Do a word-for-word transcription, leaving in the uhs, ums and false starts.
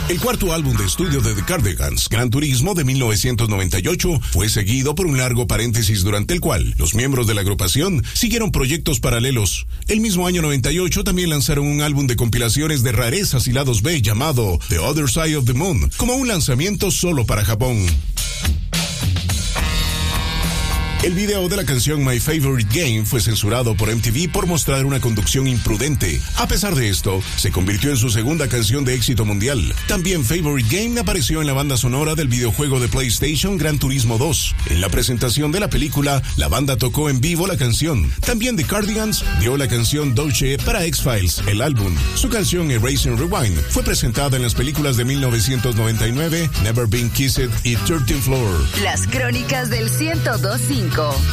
El cuarto álbum de estudio de The Cardigans, Gran Turismo de mil novecientos noventa y ocho, fue seguido por un largo paréntesis durante el cual los miembros de la agrupación siguieron proyectos paralelos. El mismo año noventa y ocho también lanzaron un álbum de compilaciones de rarezas y lados B llamado The Other Side of the Moon, como un lanzamiento solo para Japón. El video de la canción My Favorite Game fue censurado por M T V por mostrar una conducción imprudente. A pesar de esto, se convirtió en su segunda canción de éxito mundial. También Favorite Game apareció en la banda sonora del videojuego de PlayStation Gran Turismo dos. En la presentación de la película, la banda tocó en vivo la canción. También The Cardigans dio la canción Dolce para X-Files, el álbum. Su canción Erase and Rewind fue presentada en las películas de mil novecientos noventa y nueve, Never Been Kissed y thirteenth Floor. Las crónicas del ciento dos punto cinco.